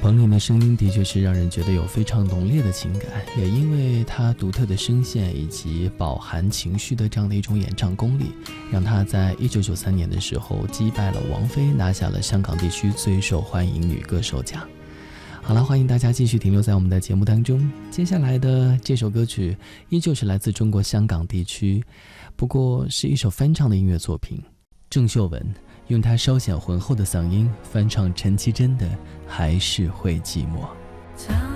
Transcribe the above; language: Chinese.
彭羚的声音的确是让人觉得有非常浓烈的情感，也因为她独特的声线以及饱含情绪的这样的一种演唱功力，让她在1993年的时候击败了王菲，拿下了香港地区最受欢迎女歌手奖。好了，欢迎大家继续停留在我们的节目当中。接下来的这首歌曲依旧是来自中国香港地区，不过是一首翻唱的音乐作品。郑秀文用她稍显浑厚的嗓音翻唱陈绮贞的《还是会寂寞》。